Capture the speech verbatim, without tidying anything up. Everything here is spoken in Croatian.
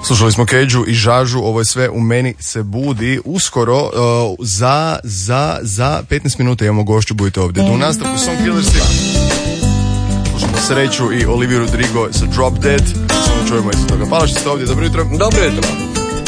Slušali smo Keđu i Žažu, ovo je sve U meni se budi. Uskoro, uh, za, za, za petnaest minuta imamo gošću, budite ovdje. Do u nastavku Song Killersi. Slušamo Sreću i Olivia Rodrigo sa Drop Dead. Samo čujemo isto toga. Hvala što ste ovdje, dobro jutro. Dobro jutro.